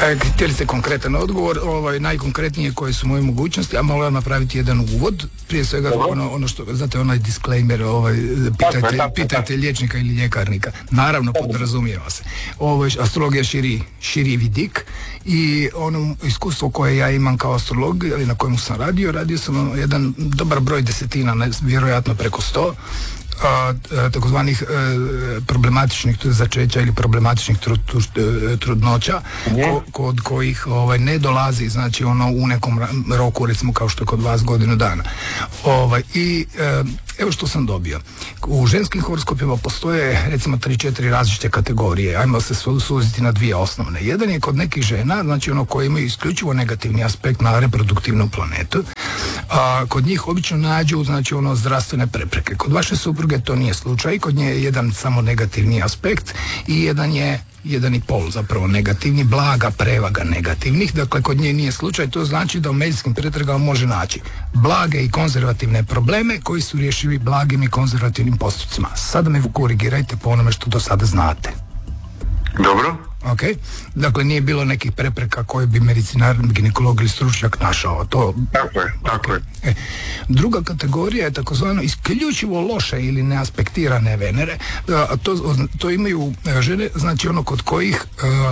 Htjeli ste konkretan odgovor, najkonkretnije koje su moje mogućnosti, a moram napraviti jedan uvod, prije svega ono što, znate, onaj disclaimer, pitajte liječnika ili ljekarnika, naravno podrazumijeva se. Astrologija širi vidik i ono iskustvo koje ja imam kao astrolog, ali na kojemu sam radio sam jedan dobar broj desetina, vjerojatno preko 100, takozvanih problematičnih začeća ili problematičnih trudnoća kod kojih ne dolazi, znači u nekom roku, recimo kao što je kod vas godinu dana. Evo što sam dobio. U ženskim horoskopima postoje recimo 3-4 različite kategorije. Ajmo se suziti na dvije osnovne. Jedan je kod nekih žena, znači koji imaju isključivo negativni aspekt na reproduktivnu planetu. Kod njih obično nađu, znači zdravstvene prepreke. Kod vaše supruge to nije slučaj, kod nje je jedan samo negativni aspekt i jedan i pol zapravo negativni, blaga prevaga negativnih, dakle kod nje nije slučaj, to znači da u medicinskim pretragama može naći blage i konzervativne probleme koji su rješivi blagim i konzervativnim postupcima. Sada me korigirajte po onome što do sada znate. Dobro. Ok, dakle nije bilo nekih prepreka koje bi medicinar, ginekolog ili stručnjak našao. Tako je. Druga kategorija je takozvano isključivo loše ili neaspektirane Venere. To imaju žene, znači kod kojih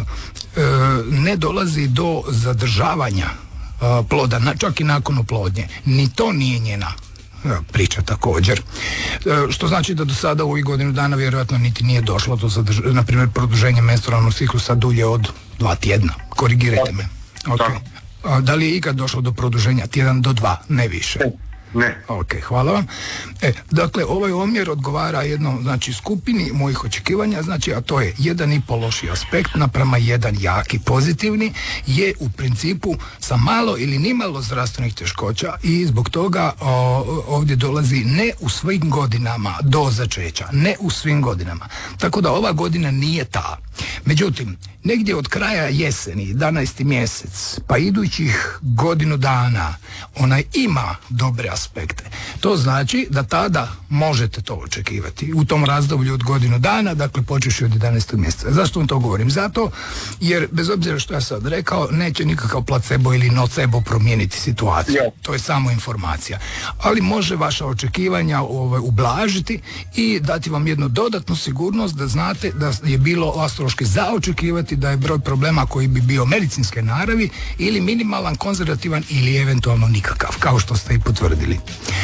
ne dolazi do zadržavanja ploda, čak i nakon oplodnje. Ni to nije njena priča također. Što znači da do sada u ovih godinu dana vjerojatno niti nije došlo do na primjer produženje menstrualnog ciklusa dulje od 2 tjedna. Korigirajte me. Okay. Da li je ikad došlo do produženja tjedan do 2, ne više? Ne. Ok, hvala vam. Dakle, ovaj omjer odgovara jednom, znači, skupini mojih očekivanja, znači, a to je 1,5 loši aspekt naprama 1 jaki pozitivni, je u principu sa malo ili nimalo zdravstvenih teškoća i zbog toga ovdje dolazi ne u svim godinama do začeća, ne u svim godinama. Tako da ova godina nije ta. Međutim, negdje od kraja jeseni, 11. mjesec, pa idućih godinu dana, ona ima dobre aspekte. To znači da tada možete to očekivati. U tom razdoblju od godinu dana, dakle počeši od 11. mjeseca. Zašto vam to govorim? Zato jer, bez obzira što ja sad rekao, neće nikakav placebo ili nocebo promijeniti situaciju. To je samo informacija. Ali može vaša očekivanja ublažiti i dati vam jednu dodatnu sigurnost da znate da je bilo astrološki za očekivati da je broj problema koji bi bio medicinske naravi ili minimalan, konzervativan ili eventualno nikakav, kao što ste i potvrdili.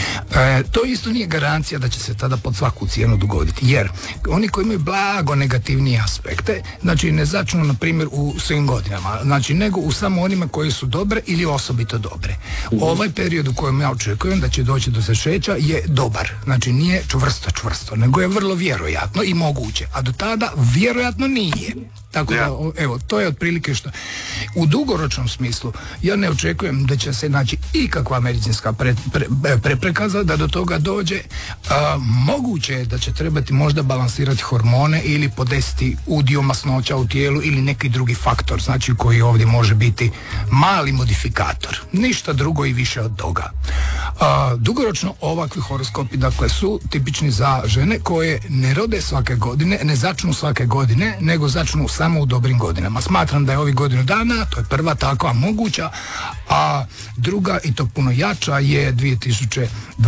To isto nije garancija da će se tada pod svaku cijenu dogoditi, jer oni koji imaju blago negativnije aspekte, znači ne začnu na primjer u svim godinama, znači nego u samo onima koji su dobre ili osobito dobre. Ovaj period u kojem ja očekujem da će doći do začeća je dobar, znači nije čvrsto, nego je vrlo vjerojatno i moguće, a do tada vjerojatno nije. Tako da, evo, to je otprilike što. U dugoročnom smislu, ja ne očekujem da će se naći ikakva medicinska prepreka da do toga dođe. Moguće je da će trebati možda balansirati hormone ili podesiti udio masnoća u tijelu ili neki drugi faktor, znači koji ovdje može biti mali modifikator. Ništa drugo i više od toga. Dugoročno ovakvi horoskopi, dakle, su tipični za žene koje ne rode svake godine, ne začnu svake godine, nego začnu samo u dobrim godinama. Smatram da je ovih godinu dana, to je prva takva moguća, a druga i to puno jača je 2020